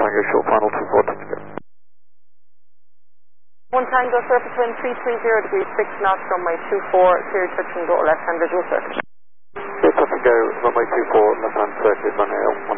Tango, short final 24 touch go. 1 Tango, surface wind 330 degrees, 6 knots, runway 24, clear touch and go left hand visual circuit. Clear touch and go, runway 24, left hand circuit, runway